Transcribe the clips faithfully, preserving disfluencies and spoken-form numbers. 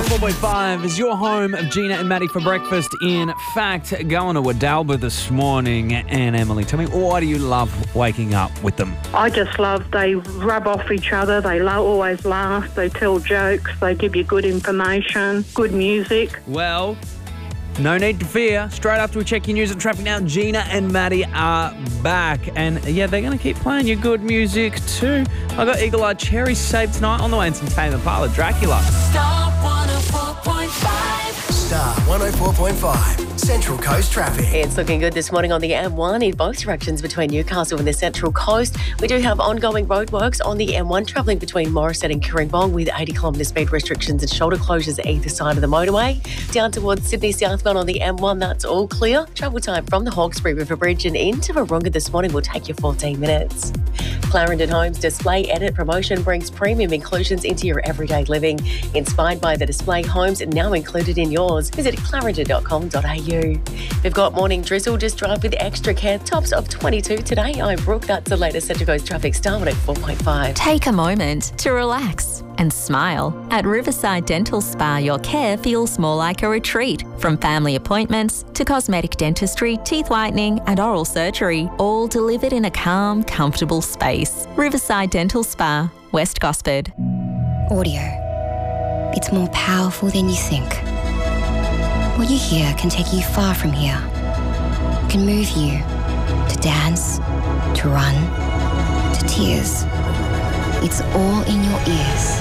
four point five is your home of Gina and Maddie for breakfast. In fact, going to Wadalba this morning. And Emily, tell me, why do you love waking up with them? I just love they rub off each other. They lo- always laugh. They tell jokes. They give you good information, good music. Well, no need to fear. Straight after we check your news and traffic now, Gina and Maddie are back. And yeah, they're going to keep playing your good music too. I got Eagle Eye Cherry saved tonight on the way in some Tame Impala Dracula. Star one oh four point five. Star one oh four point five. Central Coast traffic. It's looking good this morning on the M one in both directions between Newcastle and the Central Coast. We do have ongoing roadworks on the M one travelling between Morisset and Cooranbong with eighty kilometre speed restrictions and shoulder closures either side of the motorway. Down towards Sydney southbound on the M one, that's all clear. Travel time from the Hawkesbury River Bridge and into Wahroonga this morning will take you fourteen minutes. Clarendon Homes Display Edit promotion brings premium inclusions into your everyday living. Inspired by the display homes now included in yours. Visit clarendon dot com dot a u. We've got morning drizzle. Just drive with extra care. Tops of twenty-two today. I'm Brooke. That's the latest Central Coast traffic. Star one oh four point five. Take a moment to relax and smile. At Riverside Dental Spa, your care feels more like a retreat. From family appointments to cosmetic dentistry, teeth whitening and oral surgery, all delivered in a calm, comfortable space. Riverside Dental Spa, West Gosford. Audio. It's more powerful than you think. What you hear can take you far from here. It can move you to dance, to run, to tears. It's all in your ears.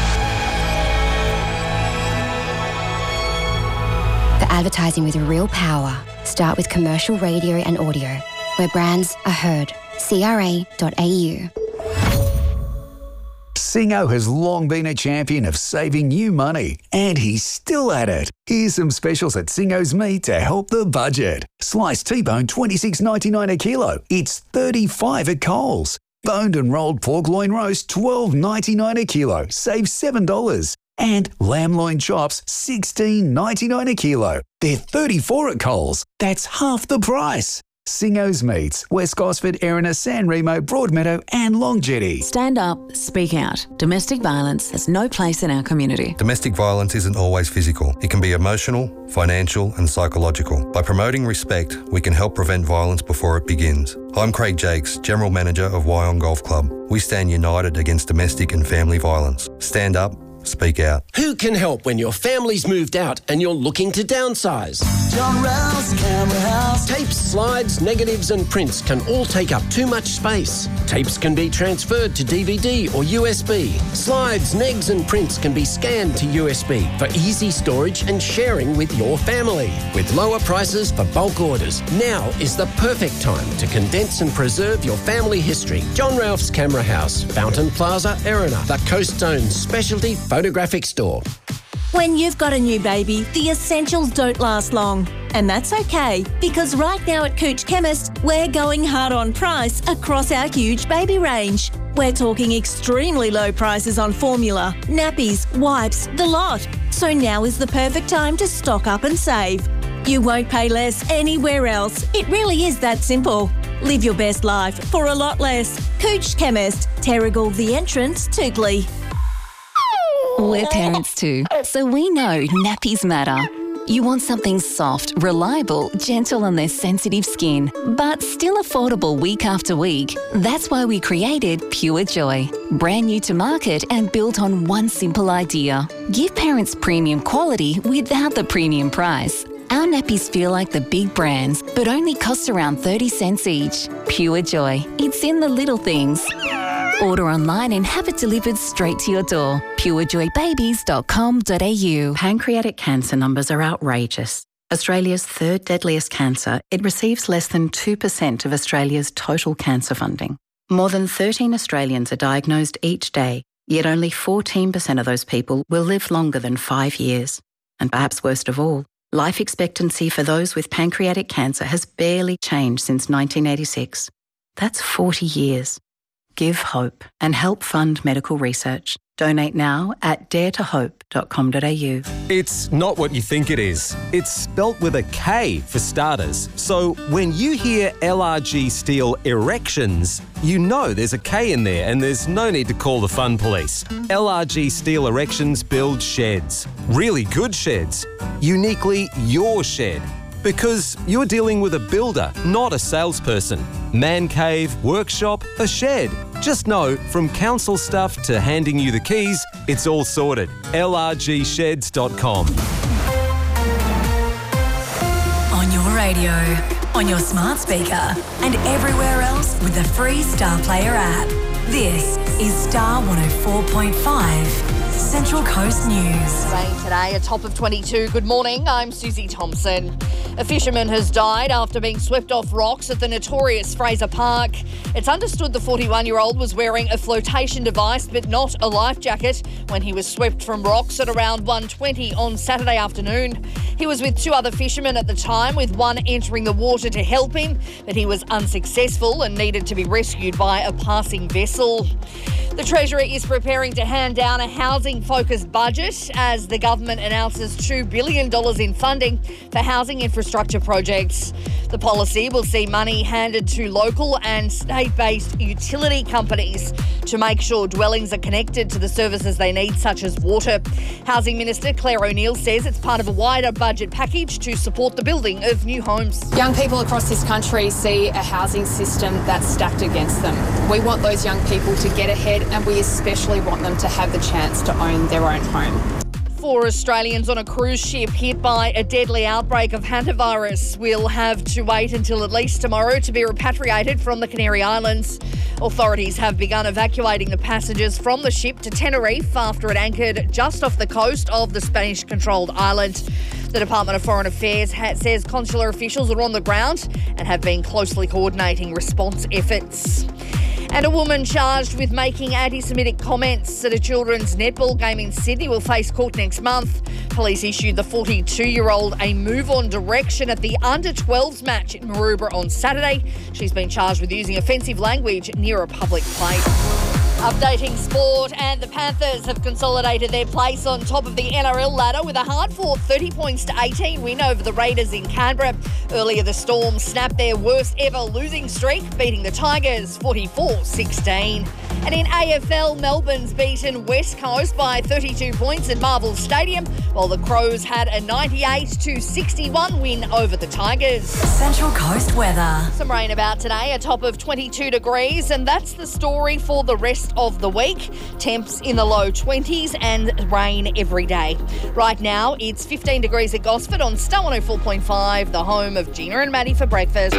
For advertising with real power, start with commercial radio and audio, where brands are heard. C R A dot A U. Singo has long been a champion of saving you money, and he's still at it. Here's some specials at Singo's Meat to help the budget. Sliced T-bone twenty-six ninety-nine a kilo. It's thirty-five at Coles. Boned and rolled pork loin roast twelve ninety-nine a kilo. Save seven dollars. And lamb loin chops sixteen ninety-nine a kilo. They're thirty-four at Coles. That's half the price. Singo's Meats, West Gosford, Erina, San Remo, Broadmeadow and Long Jetty. Stand up, speak out. Domestic violence has no place in our community. Domestic violence isn't always physical. It can be emotional, financial and psychological. By promoting respect, we can help prevent violence before it begins. I'm Craig Jakes, General Manager of Wyong Golf Club. We stand united against domestic and family violence. Stand up, speak out. Who can help when your family's moved out and you're looking to downsize? John Rouse Camera House. Tapes, slides, negatives and prints can all take up too much space. Tapes can be transferred to D V D or U S B. Slides, negs and prints can be scanned to U S B for easy storage and sharing with your family. With lower prices for bulk orders, now is the perfect time to condense and preserve your family history. John Ralph's Camera House, Fountain Plaza, Erina, the Coast Zone's specialty photographic store. When you've got a new baby, the essentials don't last long. And that's okay, because right now at Cooch Chemist, we're going hard on price across our huge baby range. We're talking extremely low prices on formula, nappies, wipes, the lot. So now is the perfect time to stock up and save. You won't pay less anywhere else. It really is that simple. Live your best life for a lot less. Cooch Chemist, Terrigal The Entrance, Tootley. We're parents too, so we know nappies matter. You want something soft, reliable, gentle on their sensitive skin, but still affordable week after week. That's why we created Pure Joy. Brand new to market and built on one simple idea. Give parents premium quality without the premium price. Our nappies feel like the big brands, but only cost around thirty cents each. Pure Joy. It's in the little things. Order online and have it delivered straight to your door. pure joy babies dot com dot a u. Pancreatic cancer numbers are outrageous. Australia's third deadliest cancer, it receives less than two percent of Australia's total cancer funding. More than thirteen Australians are diagnosed each day, yet only fourteen percent of those people will live longer than five years. And perhaps worst of all, life expectancy for those with pancreatic cancer has barely changed since nineteen eighty-six. That's forty years. Give hope and help fund medical research. Donate now at dare to hope dot com dot a u. It's not what you think it is. It's spelt with a K for starters. So when you hear L R G Steel Erections, you know there's a K in there and there's no need to call the fun police. L R G Steel Erections build sheds. Really good sheds. Uniquely your shed. Because you're dealing with a builder, not a salesperson. Man cave, workshop, a shed. Just know, from council stuff to handing you the keys, it's all sorted. L R G sheds dot com. On your radio, on your smart speaker, and everywhere else with the free Star Player app. This is Star one oh four point five. Central Coast News. Rain today, a top of twenty-two. Good morning, I'm Susie Thompson. A fisherman has died after being swept off rocks at the notorious Fraser Park. It's understood the forty-one-year-old was wearing a flotation device but not a life jacket when he was swept from rocks at around one twenty on Saturday afternoon. He was with two other fishermen at the time, with one entering the water to help him, but he was unsuccessful and needed to be rescued by a passing vessel. The Treasury is preparing to hand down a housing-focused budget as the government announces two billion dollars in funding for housing infrastructure projects. The policy will see money handed to local and state-based utility companies to make sure dwellings are connected to the services they need, such as water. Housing Minister Claire O'Neil says it's part of a wider budget package to support the building of new homes. Young people across this country see a housing system that's stacked against them. We want those young people to get ahead, and we especially want them to have the chance to own their own home. Four Australians on a cruise ship hit by a deadly outbreak of hantavirus will have to wait until at least tomorrow to be repatriated from the Canary Islands. Authorities have begun evacuating the passengers from the ship to Tenerife after it anchored just off the coast of the Spanish-controlled island. The Department of Foreign Affairs ha- says consular officials are on the ground and have been closely coordinating response efforts. And a woman charged with making anti-Semitic comments at a children's netball game in Sydney will face court next month. Police issued the forty-two-year-old a move-on direction at the under twelves match in Maroubra on Saturday. She's been charged with using offensive language near a public place. Updating sport, and the Panthers have consolidated their place on top of the N R L ladder with a hard-fought thirty points to eighteen win over the Raiders in Canberra. Earlier, the Storm snapped their worst ever losing streak, beating the Tigers forty-four sixteen. And in A F L, Melbourne's beaten West Coast by thirty-two points at Marvel Stadium, while the Crows had a ninety-eight to sixty-one win over the Tigers. Central Coast weather. Some rain about today, a top of twenty-two degrees, and that's the story for the rest of the week. Temps in the low twenties and rain every day. Right now, it's fifteen degrees at Gosford on Star one oh four point five, the home of Gina and Maddie for breakfast.